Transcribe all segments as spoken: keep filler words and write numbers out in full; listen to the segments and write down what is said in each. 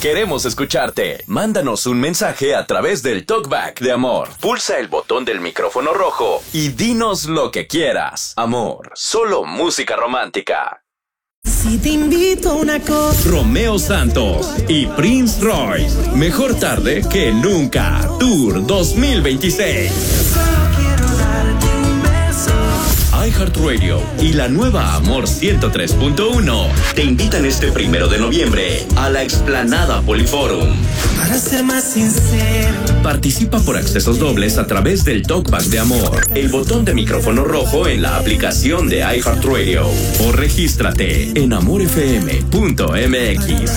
Queremos escucharte. Mándanos un mensaje a través del Talkback de Amor. Pulsa el botón del micrófono rojo y dinos lo que quieras. Amor, solo música romántica. Si te invito a una cosa. Romeo Santos y Prince Royce. Mejor tarde que nunca. Tour dos mil veintiséis. Solo quiero darte un beso. iHeartRadio y la nueva Amor ciento tres punto uno te invitan este primero de noviembre a la explanada Poliforum. Para ser más sincero, Participa por accesos dobles a través del Talkback de Amor, el botón de micrófono rojo en la aplicación de iHeartRadio o regístrate en amor f m punto m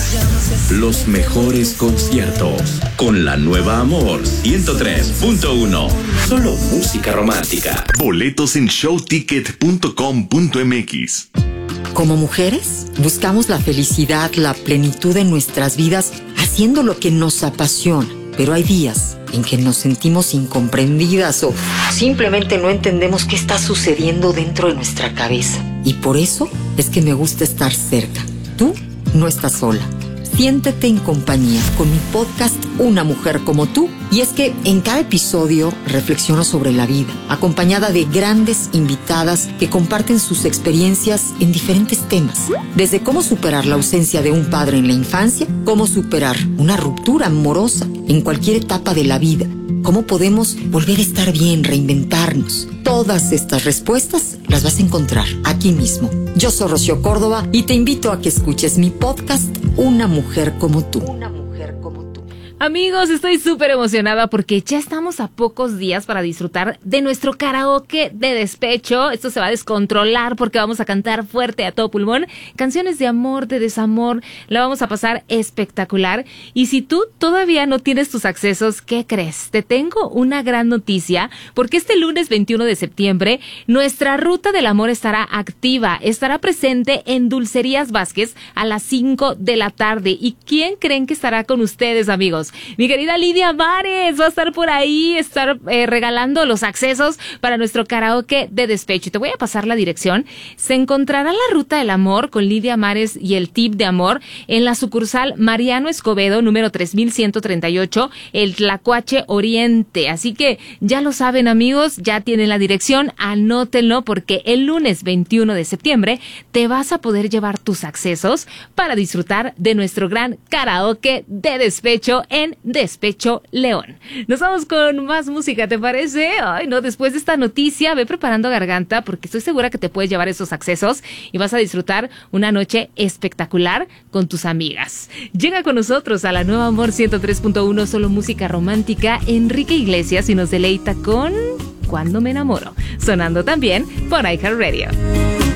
x. Los mejores conciertos con la nueva Amor ciento tres punto uno. Solo música romántica. Boletos en show ticket punto com punto m x. Como mujeres, buscamos la felicidad, la plenitud en nuestras vidas, haciendo lo que nos apasiona. Pero hay días en que nos sentimos incomprendidas o simplemente no entendemos qué está sucediendo dentro de nuestra cabeza. Y por eso es que me gusta estar cerca. Tú no estás sola. Siéntete en compañía con mi podcast Una Mujer Como Tú. Y es que en cada episodio reflexiono sobre la vida, acompañada de grandes invitadas que comparten sus experiencias en diferentes temas. Desde cómo superar la ausencia de un padre en la infancia, cómo superar una ruptura amorosa en cualquier etapa de la vida, cómo podemos volver a estar bien, reinventarnos. Todas estas respuestas las vas a encontrar aquí mismo. Yo soy Rocío Córdoba y te invito a que escuches mi podcast Una Mujer Como Tú. Una mujer como tú. Amigos, estoy súper emocionada porque ya estamos a pocos días para disfrutar de nuestro karaoke de despecho. Esto se va a descontrolar porque vamos a cantar fuerte a todo pulmón. Canciones de amor, de desamor, la vamos a pasar espectacular. Y si tú todavía no tienes tus accesos, ¿qué crees? Te tengo una gran noticia porque este lunes veintiuno de septiembre nuestra ruta del amor estará activa. Estará presente en Dulcerías Vázquez a las cinco de la tarde. ¿Y quién creen que estará con ustedes, amigos? Mi querida Lidia Mares va a estar por ahí, estar eh, regalando los accesos para nuestro karaoke de despecho. Y te voy a pasar la dirección. Se encontrará la ruta del amor con Lidia Mares y el tip de amor en la sucursal Mariano Escobedo, número tres mil ciento treinta y ocho, el Tlacuache Oriente. Así que ya lo saben, amigos, ya tienen la dirección, anótenlo porque el lunes veintiuno de septiembre te vas a poder llevar tus accesos para disfrutar de nuestro gran karaoke de despecho en Despecho León. Nos vamos con más música, ¿te parece? Ay, no, después de esta noticia, ve preparando garganta porque estoy segura que te puedes llevar esos accesos y vas a disfrutar una noche espectacular con tus amigas. Llega con nosotros a la nueva Amor ciento tres punto uno, solo música romántica, Enrique Iglesias, y nos deleita con Cuando Me Enamoro, sonando también por iHeartRadio.